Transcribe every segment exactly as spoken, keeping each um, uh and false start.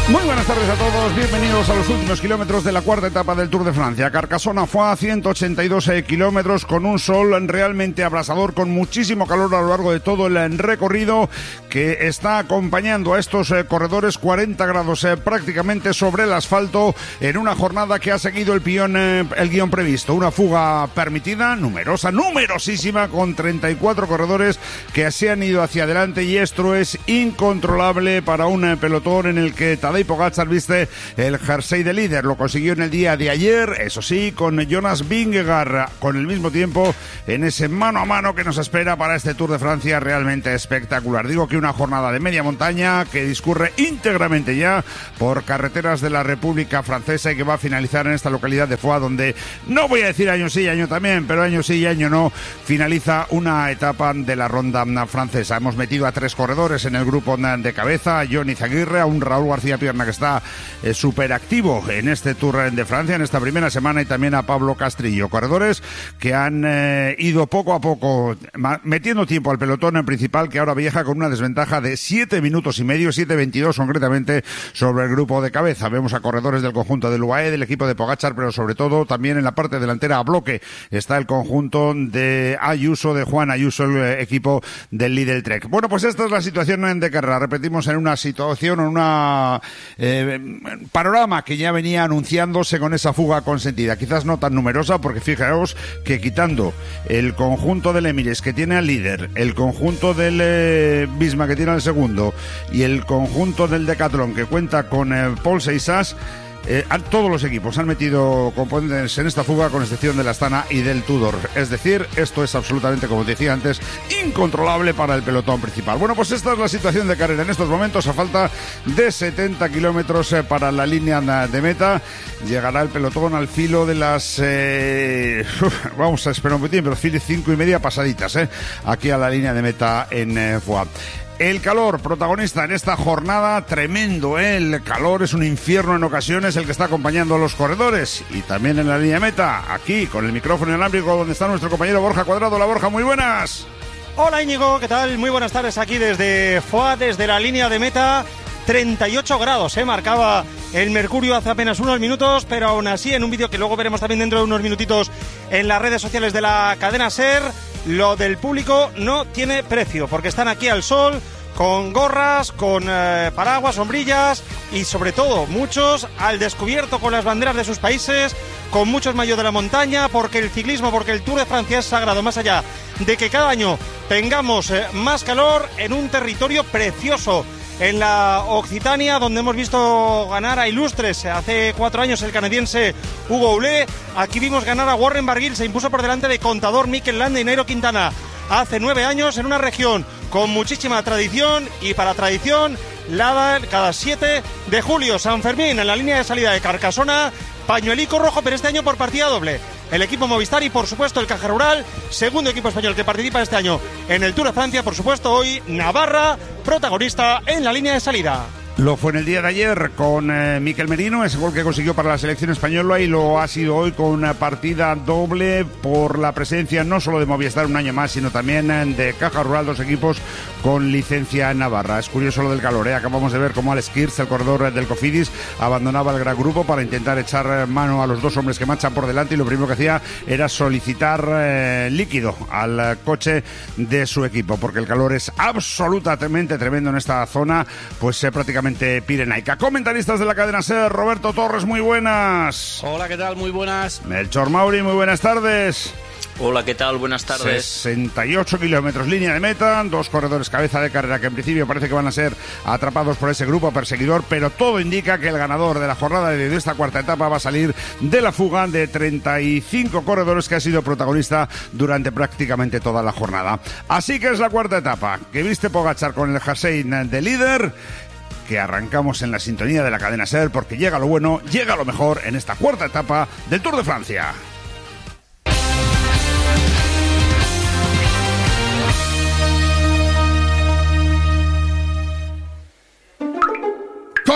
Muy buenas tardes a todos, bienvenidos a los últimos kilómetros de la cuarta etapa del Tour de Francia. Carcassonne fue a ciento ochenta y dos eh, kilómetros con un sol realmente abrasador, con muchísimo calor a lo largo de todo el recorrido, que está acompañando a estos eh, corredores. Cuarenta grados eh, prácticamente sobre el asfalto, en una jornada que ha seguido el, pion, eh, el guión previsto. Una fuga permitida, numerosa, numerosísima, con treinta y cuatro corredores que se han ido hacia adelante, y esto es incontrolable para un eh, pelotón en el que Tadej Pogačar viste el jersey de líder. Lo consiguió en el día de ayer, eso sí, con Jonas Vingegaard con el mismo tiempo, en ese mano a mano que nos espera para este Tour de Francia realmente espectacular. Digo que una jornada de media montaña que discurre íntegramente ya por carreteras de la República Francesa y que va a finalizar en esta localidad de Foix, donde, no voy a decir año sí, año también, pero año sí y año no, finaliza una etapa de la ronda francesa. Hemos metido a tres corredores en el grupo de cabeza: a Johnny Zaguirre, a un Raúl García Pierna que está eh, súper activo en este Tour de Francia, en esta primera semana, y también a Pablo Castrillo. Corredores que han eh, ido poco a poco metiendo tiempo al pelotón en principal, que ahora viaja con una desventaja de siete minutos y medio, siete veintidós concretamente, sobre el grupo de cabeza. Vemos a corredores del conjunto del U A E, del equipo de Pogačar, pero sobre todo también en la parte delantera a bloque está el conjunto de Ayuso, de Juan Ayuso, el equipo del Lidl Trek. Bueno, pues esta es la situación de carrera. Repetimos, en una situación, en una Eh, panorama que ya venía anunciándose con esa fuga consentida, quizás no tan numerosa, porque fijaos que quitando el conjunto del Emirates, que tiene al líder, el conjunto del eh, Bisma, que tiene al segundo, y el conjunto del Decathlon, que cuenta con eh, Paul Seissas, Eh, todos los equipos han metido componentes en esta fuga, con excepción de la Astana y del Tudor. Es decir, esto es absolutamente, como decía antes, incontrolable para el pelotón principal. Bueno, pues esta es la situación de carrera en estos momentos, a falta de setenta kilómetros eh, para la línea de meta. Llegará el pelotón al filo de las eh, vamos a esperar un poquitín, pero filo cinco y media pasaditas eh, aquí a la línea de meta en eh, Foix. El calor, protagonista en esta jornada, tremendo, ¿eh? El calor es un infierno en ocasiones el que está acompañando a los corredores, y también en la línea de meta, aquí con el micrófono inalámbrico, donde está nuestro compañero Borja Cuadrado. Hola Borja, muy buenas. Hola Íñigo, ¿qué tal? Muy buenas tardes aquí desde Foix, desde la línea de meta. treinta y ocho grados, ¿eh? Marcaba el mercurio hace apenas unos minutos, pero aún así, en un vídeo que luego veremos también dentro de unos minutitos en las redes sociales de la cadena SER, lo del público no tiene precio, porque están aquí al sol, con gorras, con eh, paraguas, sombrillas, y sobre todo muchos al descubierto con las banderas de sus países, con muchos maillots de la montaña, porque el ciclismo, porque el Tour de Francia es sagrado, más allá de que cada año tengamos eh, más calor en un territorio precioso. En la Occitania, donde hemos visto ganar a ilustres hace cuatro años el canadiense Hugo Houle, aquí vimos ganar a Warren Barguil, se impuso por delante de Contador, Mikel Landa y Nairo Quintana hace nueve años, en una región con muchísima tradición, y para tradición, Lada cada siete de julio, San Fermín, en la línea de salida de Carcassonne, pañuelico rojo, pero este año por partida doble. El equipo Movistar y, por supuesto, el Caja Rural, segundo equipo español que participa este año en el Tour de Francia. Por supuesto, hoy Navarra, protagonista en la línea de salida. Lo fue en el día de ayer con eh, Mikel Merino, ese gol que consiguió para la selección española, y lo ha sido hoy con una partida doble por la presencia no solo de Movistar un año más, sino también eh, de Caja Rural, dos equipos con licencia en Navarra. Es curioso lo del calor, ¿eh? Acabamos de ver cómo Alex Kirch, el corredor del Cofidis, abandonaba el gran grupo para intentar echar mano a los dos hombres que marchan por delante, y lo primero que hacía era solicitar eh, líquido al coche de su equipo, porque el calor es absolutamente tremendo en esta zona, pues eh, prácticamente pirenaica. Comentaristas de la cadena SER, Roberto Torres, muy buenas. Hola, ¿qué tal? Muy buenas. Melchor Mauri, muy buenas tardes. Hola, ¿qué tal? Buenas tardes. sesenta y ocho kilómetros, línea de meta, dos corredores cabeza de carrera que en principio parece que van a ser atrapados por ese grupo perseguidor, pero todo indica que el ganador de la jornada de esta cuarta etapa va a salir de la fuga de treinta y cinco corredores que ha sido protagonista durante prácticamente toda la jornada. Así que es la cuarta etapa, que viste Pogačar con el jersey de líder, que arrancamos en la sintonía de la cadena SER, porque llega lo bueno, llega lo mejor en esta cuarta etapa del Tour de Francia.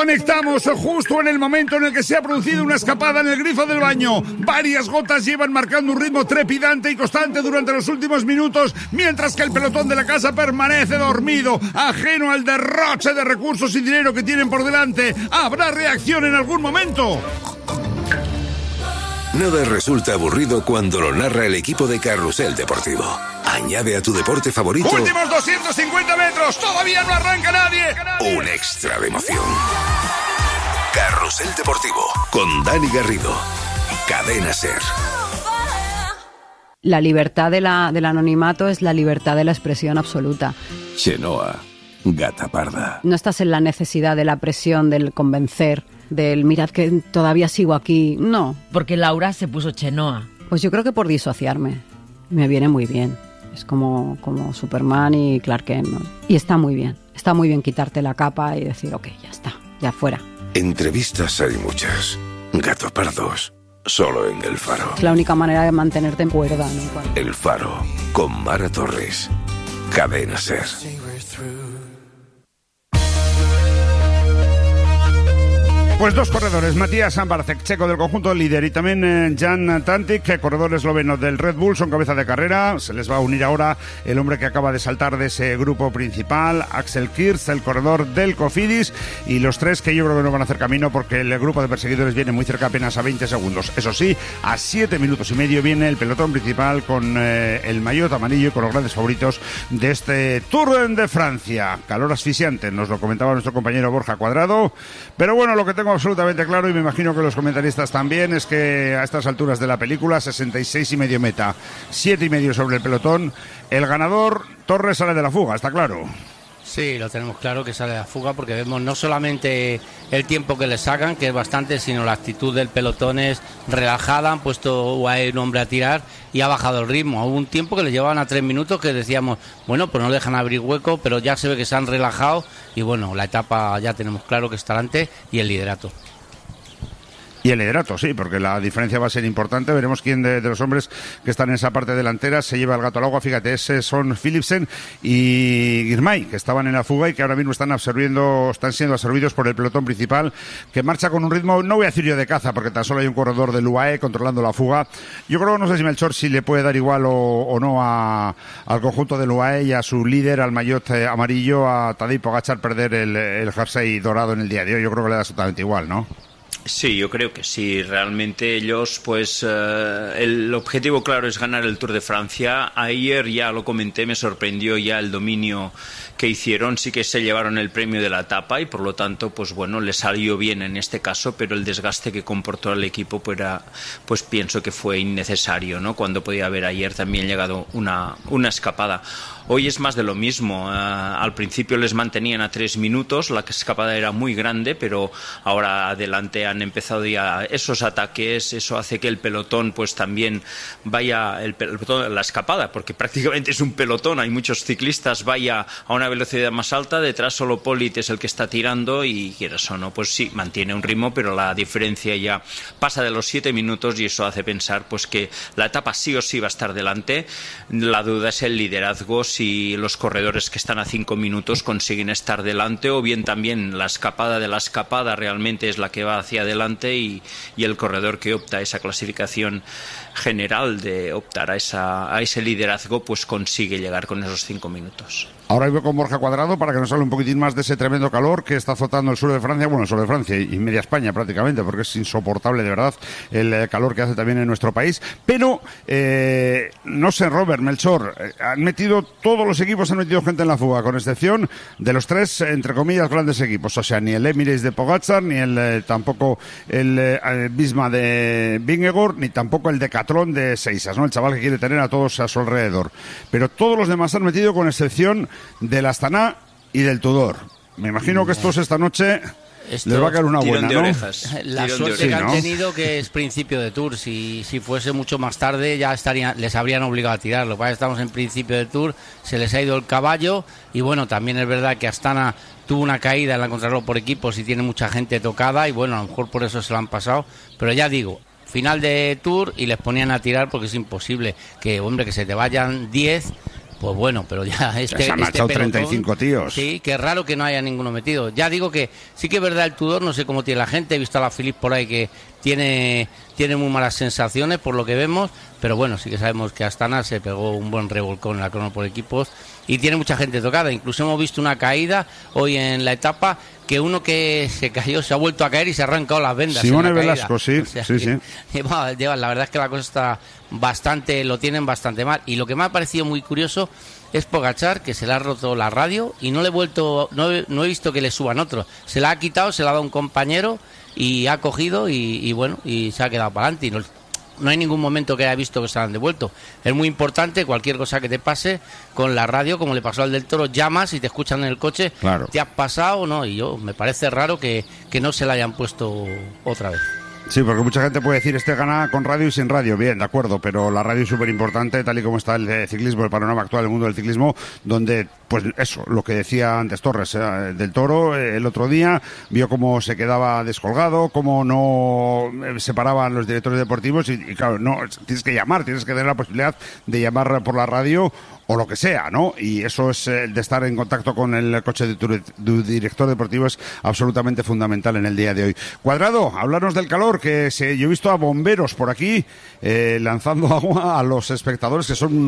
Conectamos justo en el momento en el que se ha producido una escapada en el grifo del baño. Varias gotas llevan marcando un ritmo trepidante y constante durante los últimos minutos, mientras que el pelotón de la casa permanece dormido, ajeno al derroche de recursos y dinero que tienen por delante. ¿Habrá reacción en algún momento? Nada resulta aburrido cuando lo narra el equipo de Carrusel Deportivo. Añade a tu deporte favorito... ¡Últimos doscientos cincuenta metros! ¡Todavía no arranca nadie! Un extra de emoción. Carrusel Deportivo, con Dani Garrido. Cadena SER. La libertad de la, del anonimato es la libertad de la expresión absoluta. Chenoa, gata parda. No estás en la necesidad de la presión, del convencer, del mirad que todavía sigo aquí. No. Porque Laura se puso Chenoa. Pues yo creo que por disociarme. Me viene muy bien. Es como, como Superman y Clark Kent, ¿no? Y está muy bien. Está muy bien quitarte la capa y decir, ok, ya está, ya fuera. Entrevistas hay muchas. Gato pardos, solo en El Faro. Es la única manera de mantenerte en cuerda, ¿no? El Faro, con Mara Torres. Cadena SER. Pues dos corredores, Matías Barcek, checo del conjunto líder, y también eh, Jan Tantic, corredor esloveno del Red Bull, son cabeza de carrera. Se les va a unir ahora el hombre que acaba de saltar de ese grupo principal, Axel Kirch, el corredor del Cofidis, y los tres que yo creo que no van a hacer camino porque el grupo de perseguidores viene muy cerca, apenas a veinte segundos. Eso sí, a siete minutos y medio viene el pelotón principal con eh, el maillot amarillo y con los grandes favoritos de este Tour de Francia. Calor asfixiante, nos lo comentaba nuestro compañero Borja Cuadrado, pero bueno, lo que tengo absolutamente claro, y me imagino que los comentaristas también, es que a estas alturas de la película, sesenta y seis y medio meta, siete y medio sobre el pelotón, el ganador Torres sale de la fuga, está claro. Sí, lo tenemos claro que sale de la fuga, porque vemos no solamente el tiempo que le sacan, que es bastante, sino la actitud del pelotón es relajada. Han puesto U A E un hombre a tirar y ha bajado el ritmo. Hubo un tiempo que le llevaban a tres minutos que decíamos, bueno, pues no le dejan abrir hueco, pero ya se ve que se han relajado y bueno, la etapa ya tenemos claro que está delante y el liderato. Y el liderato, sí, porque la diferencia va a ser importante. Veremos quién de, de los hombres que están en esa parte delantera se lleva el gato al agua. Fíjate, ese son Philipsen y Girmay, que estaban en la fuga y que ahora mismo están absorbiendo, están siendo absorbidos por el pelotón principal, que marcha con un ritmo, no voy a decir yo de caza, porque tan solo hay un corredor del U A E controlando la fuga. Yo creo, no sé si Melchor, si le puede dar igual o, o no a, al conjunto del U A E y a su líder, al maillot eh, amarillo, a Tadej Pogačar, perder el, el jersey dorado en el día de hoy. Yo creo que le da absolutamente igual, ¿no? Sí, yo creo que sí. Realmente ellos, pues eh, el objetivo claro es ganar el Tour de Francia. Ayer ya lo comenté, me sorprendió ya el dominio que hicieron. Sí que se llevaron el premio de la etapa y por lo tanto, pues bueno, les salió bien en este caso, pero el desgaste que comportó el equipo pues, era, pues pienso que fue innecesario, ¿no? Cuando podía haber ayer también llegado una, una escapada. Hoy es más de lo mismo. Uh, al principio les mantenían a tres minutos, la escapada era muy grande, pero ahora adelante han empezado ya esos ataques. Eso hace que el pelotón pues también vaya, el pelotón, la escapada, porque prácticamente es un pelotón, hay muchos ciclistas, vaya a una velocidad más alta, detrás solo Polit es el que está tirando y quieras o no, pues sí, mantiene un ritmo, pero la diferencia ya pasa de los siete minutos y eso hace pensar pues que la etapa sí o sí va a estar delante. La duda es el liderazgo, si los corredores que están a cinco minutos consiguen estar delante o bien también la escapada de la escapada realmente es la que va hacia adelante y, y el corredor que opta a esa clasificación general de optar a, esa, a ese liderazgo pues consigue llegar con esos cinco minutos. Ahora voy con Borja Cuadrado para que nos hable un poquitín más de ese tremendo calor que está azotando el sur de Francia, bueno, el sur de Francia y media España prácticamente, porque es insoportable de verdad el calor que hace también en nuestro país. Pero, eh, no sé, Robert, Melchor, eh, han metido, todos los equipos han metido gente en la fuga, con excepción de los tres, entre comillas, grandes equipos. O sea, ni el Emirates de Pogačar, ni el eh, tampoco el eh, Visma de Vingegaard, ni tampoco el Decathlon de Seisas, ¿no? El chaval que quiere tener a todos a su alrededor. Pero todos los demás han metido, con excepción del Astana y del Tudor. Me imagino que estos esta noche Esto, les va a caer una buena, de ¿no? Orejas. La Tirón suerte de que orejas. han Sí, ¿no? tenido que es principio de Tour. Si, si fuese mucho más tarde ya estarían, les habrían obligado a tirar. Lo que pasa es que estamos en principio de Tour, se les ha ido el caballo y bueno, también es verdad que Astana tuvo una caída en la contrarreloj por equipos y tiene mucha gente tocada y bueno, a lo mejor por eso se lo han pasado. Pero ya digo, final de Tour y les ponían a tirar porque es imposible que, hombre, que se te vayan diez. Pues bueno, pero ya este, Se han marchado este pelotón, treinta y cinco tíos. Sí, que es raro que no haya ninguno metido. Ya digo que sí que es verdad el Tudor, no sé cómo tiene la gente. He visto a la Philippe por ahí que tiene, tiene muy malas sensaciones por lo que vemos. Pero bueno, sí que sabemos que Astana se pegó un buen revolcón en la crono por equipos y tiene mucha gente tocada. Incluso hemos visto una caída hoy en la etapa que uno que se cayó se ha vuelto a caer y se ha arrancado las vendas. Simone Velasco, sí, o sea, sí, sí. Lleva, lleva, la verdad es que la cosa está bastante, lo tienen bastante mal. Y lo que me ha parecido muy curioso es Pogačar, que se le ha roto la radio y no le he vuelto, no he, no he visto que le suban otro. Se la ha quitado, se la ha dado un compañero y ha cogido y, y bueno, y se ha quedado para adelante. Y no, no hay ningún momento que haya visto que se la han devuelto. Es muy importante, cualquier cosa que te pase con la radio, como le pasó al del Toro, llamas y te escuchan en el coche, claro. ¿Te has pasado o no? Y yo, me parece raro que, que no se la hayan puesto otra vez. Sí, porque mucha gente puede decir, este gana con radio y sin radio, bien, de acuerdo, pero la radio es súper importante, tal y como está el ciclismo, el panorama actual del mundo del ciclismo, donde, pues eso, lo que decía antes Torres, eh, del Toro, eh, el otro día, vio cómo se quedaba descolgado, cómo no eh, separaban los directores deportivos y, y claro, no, tienes que llamar, tienes que tener la posibilidad de llamar por la radio o lo que sea, ¿no? Y eso es el eh, de estar en contacto con el coche de tu, tu director deportivo es absolutamente fundamental en el día de hoy. Cuadrado, háblanos del calor, que se, yo he visto a bomberos por aquí eh, lanzando agua a los espectadores, que son